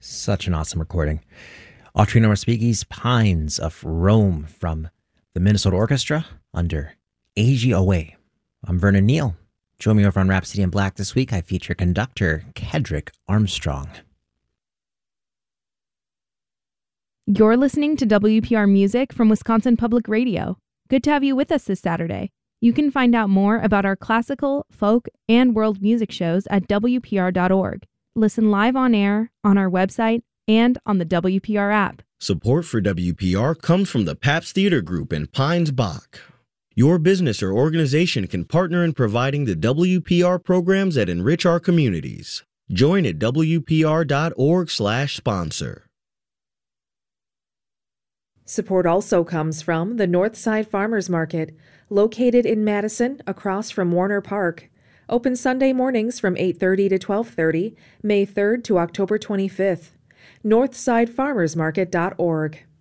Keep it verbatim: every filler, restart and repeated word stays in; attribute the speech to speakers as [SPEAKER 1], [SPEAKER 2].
[SPEAKER 1] Such an awesome recording. Autry Normaspiki's Pines of Rome from the Minnesota Orchestra under A G O A. I'm Vernon Neal. Join me over on Rhapsody in Black this week. I feature conductor Kedrick Armstrong.
[SPEAKER 2] You're listening to W P R Music from Wisconsin Public Radio. Good to have you with us this Saturday. You can find out more about our classical, folk, and world music shows at W P R dot org. Listen live on air, on our website, and on the W P R app.
[SPEAKER 3] Support for W P R comes from the Pabst Theater Group in Pines Bach. Your business or organization can partner in providing the W P R programs that enrich our communities. Join at W P R dot org slash sponsor.
[SPEAKER 4] Support also comes from the Northside Farmers Market, located in Madison across from Warner Park. Open Sunday mornings from eight thirty to twelve thirty, May third to October twenty-fifth. northside farmers market dot org.